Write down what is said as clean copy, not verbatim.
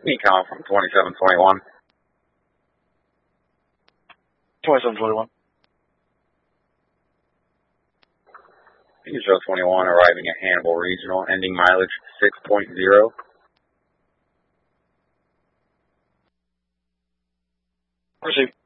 Econ from 2721. 2721. Show 21 arriving at Hannibal Regional, ending mileage 6.0. Proceed.